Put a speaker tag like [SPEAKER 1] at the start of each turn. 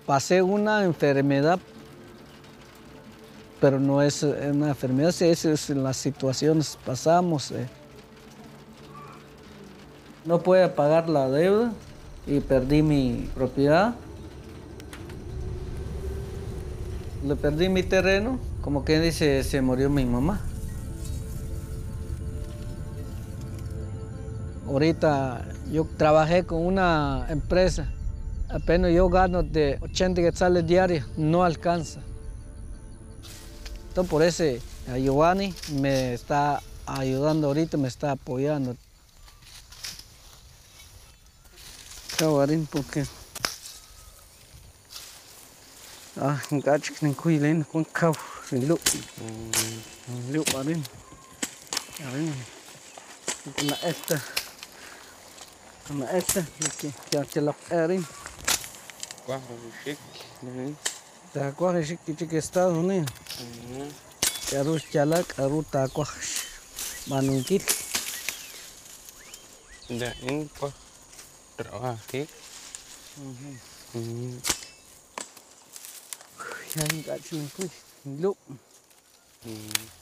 [SPEAKER 1] pasé una enfermedad, pero no es una enfermedad, es en las situaciones pasamos. No pude pagar la deuda y perdí mi propiedad. Le perdí mi terreno, como quien dice, se murió mi mamá. Ahorita yo trabajé con una empresa, apenas yo gano de 80 quetzales diarios, no alcanza. Entonces por eso a Giovanni me está ayudando ahorita, me está apoyando. Cavarín, porque gachik nin kuilen con cav, sin lu, barín, barín, con esta, que ya te la erin. Te acuerdas que Estados Unidos. Carus chalak, aru tacuaj, manunquil.
[SPEAKER 2] De in pues trabajé.
[SPEAKER 1] Ya gachik nin kuy, lu.